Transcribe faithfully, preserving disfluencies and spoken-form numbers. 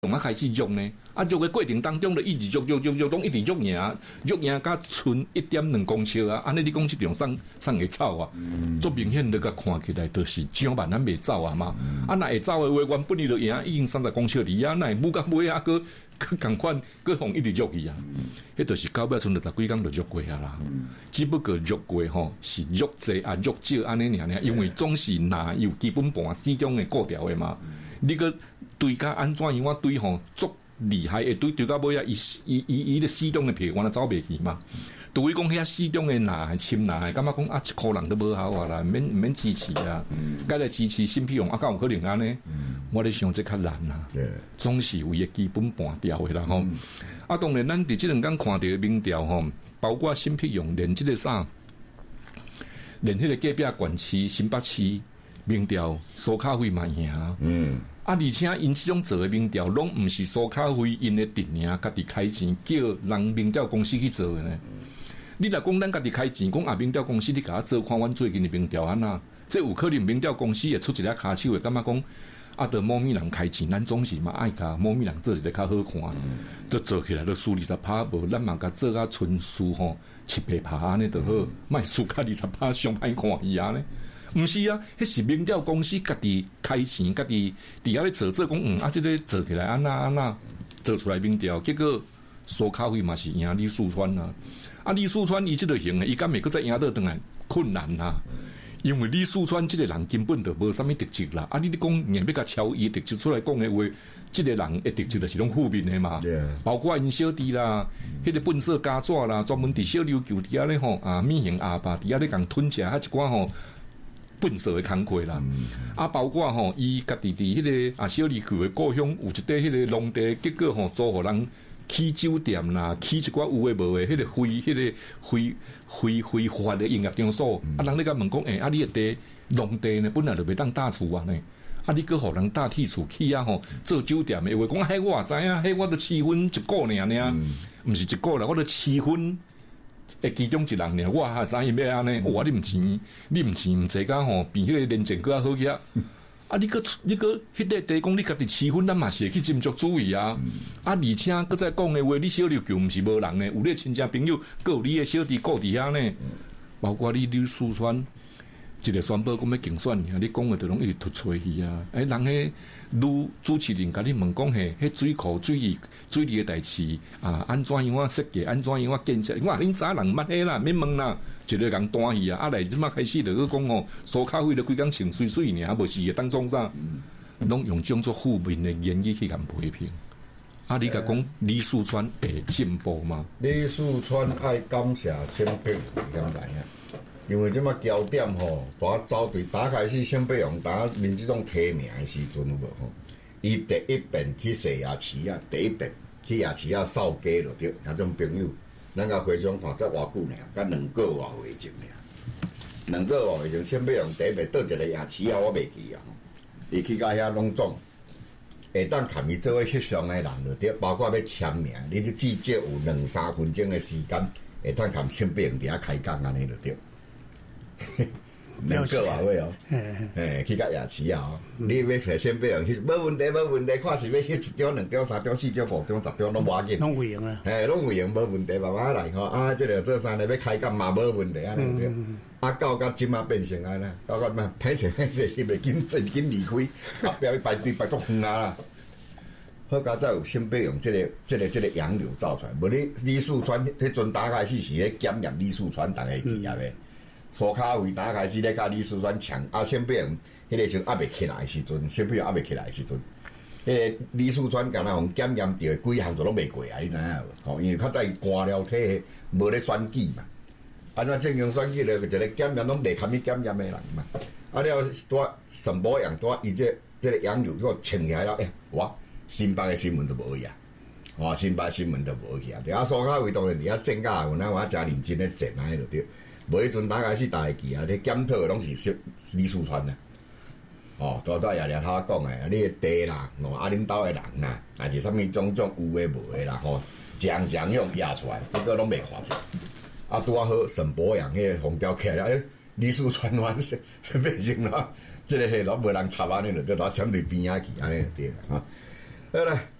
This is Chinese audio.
用啊开始喐呢，啊喐嘅过程当中，就一直喐喐喐喐，拢一直喐赢，喐赢甲剩一点两公尺啊！安尼你讲即种送送会走啊？足、嗯、明显你甲看起来就是上万咱袂走啊嘛！嗯、啊，若会走嘅话，原本你就赢已经三十公尺离啊，那舞甲尾啊，个个共款，个互一直喐去啊！迄、嗯、就是到尾剩十几工就喐过啊啦。嗯、只不过喐过吼是喐济啊喐少安尼尔尔，因为总是若有基本盘始终会过掉的嘛。嗯、你个对甲安怎样？我对吼足厉害诶，对对到尾啊，伊伊伊伊咧始终诶皮，我若走袂去嘛。对于讲遐始终诶呐，深呐，感觉讲啊，一箍人都无效啊啦，免免支持啊，该来支持新屁用啊，敢有可能安尼？我咧想这较难啊，总是有伊诶基本盘调诶啦吼。啊，当然咱伫即两天看到诶民调吼，包括新屁用连即个啥，连迄个隔壁县市新北市民调苏卡费嘛赢啊。嗯。啊！而且因即种做诶民调，拢毋是苏卡费因诶阵营家己开钱，叫人民调公司去做诶呢。嗯、你若讲咱家己开钱，讲啊民调公司你甲我做看阮最近诶民调安那，这有可能民调公司会出一个骹手诶，感觉讲啊，得某米人开钱，咱总是嘛爱甲某米人做一个较好看，就、嗯、做起来都输二十趴，无咱嘛甲做甲纯输吼七八趴安尼就好，莫输甲二十趴上歹看伊安尼。毋是啊，迄是民调公司家己开钱，家己伫遐咧做做讲，嗯啊，即、這个做起来安那安那做出来民调，结果苏卡费嘛是赢李四川啊，啊李四川伊即个型诶，伊敢袂阁再赢倒转来困难啊，因为李四川即个人根本就无啥物特质啦，啊你你讲硬要甲超伊特质出来讲诶话，即、這個人诶特質就是拢负面诶嘛， yeah. 包括因小弟啦，迄、嗯、個笨色家爪啦，专门伫小琉球伫遐咧吼啊米型阿爸伫遐咧共吞食，遐一寡吼。本色的工课啦，嗯、啊，包括吼，伊家己伫迄個啊小琉球的故乡有一塊迄個農地，結果吼租互人起酒店啦，起一寡有誒無誒，迄個非迄個非非非法的營業場所，嗯、啊，人咧甲問講，誒、欸，啊，你誒地農地呢，本來就袂當搭厝啊呢，啊，你閣互人搭鐵厝起啊吼，做酒店誒話講，迄我也知影，迄我都試婚一個爾爾，毋、嗯、是一個啦，我都試婚。誒，其中一人呢，我還知伊要安尼，哇！你毋錢，你毋錢毋濟甲吼，比迄個年前更較好去啊！啊，你個你個迄個地講，你家己試婚，咱嘛是會去斟酌注意啊！嗯、啊，而且閣再講誒話，你小琉球毋是無人呢，有你親戚朋友，閣有你誒小弟顧佇遐呢，包括你李四川。一個宣布講要競選，你講嘅就攏一直突出去啊！誒，人迄女主持人甲你問講係，迄水庫水利水利嘅代志啊，安怎樣啊設計，安怎樣啊建設？我話恁早人捌迄啦，免問啦，一個人單去啊！啊來即馬開始就去講吼，蘇卡費就規工穿水水爾，無是會當創啥？攏用種作負面嘅言語去咁批評。啊，你甲講李四川會進步嗎？ 李四川愛感謝先輩咁來啊！因為即馬焦點吼，大走對打開始先不用打民這種提名的時陣有無吼？伊第一遍去西亞市啊，第一遍去亞市啊掃街就對，遐種朋友，咱甲回想看，才偌久呢？才兩個月回前呢？兩個月回前先不用第一遍倒一個亞市啊，我袂記啊。伊去到遐攏總會當含伊做伙翕相的人就對，包括要簽名，你至少有兩三分鐘的時間，會當含先不用伫遐開講安尼就對。兩個話位哦，誒，去到夜市啊，你要找先輩人去，冇問題，冇問題，看是要翕一張、兩張、三張、四張、五張、十張，攏無要緊， 攏有用啊， 誒，攏有用，冇問題，慢慢來吼。啊，即個做啥呢？要開講嘛，冇問題啊，對不對？啊，到到今仔變成安尼，到到咩？歹勢歹勢，伊袂緊真緊離開，啊，不要排隊排足遠啊啦。好佳再有先輩用即個、即個、即個洋流造出來，無你李四川迄陣打開始是咧檢驗李四川，大家記入嘅。蘇卡費打開始咧，甲李四川搶啊！先輩人迄個時陣還未起來時陣，先輩人還未起來時陣，迄個李四川敢若用檢驗到幾項就攏未過啊！你知影無？吼，因為較早官僚體系無咧選舉嘛，啊，怎正經選舉咧，一個檢驗攏未堪去檢驗的人嘛。啊，了拄沈博陽拄伊這這個洋流拄請起來了，誒、欸，哇！新北的新聞都無去啊，哦，新北新聞都無去啊。啊，蘇卡費當然而家政界有哪我誠認真咧整安尼就對。無迄陣打開始大記啊，你檢討攏是李四川啊，哦，多多爺爺他講誒，你誒地啦，哦，啊恁兜誒人啦，還是啥物種種有誒無誒啦，吼，將將用壓出來，結果攏未看見。啊，拄啊好，沈博陽迄個紅調起來，誒，李四川完是變成啦，即個迄攏無人插安尼就對，攞相對邊仔去安尼就對啦，嚇。好啦，